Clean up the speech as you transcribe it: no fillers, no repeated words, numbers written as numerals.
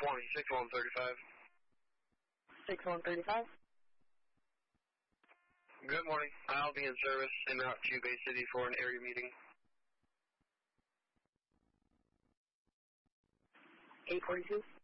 20, 6135. 6135. Good morning. I'll be in service en route to Bay City for an area meeting. 842.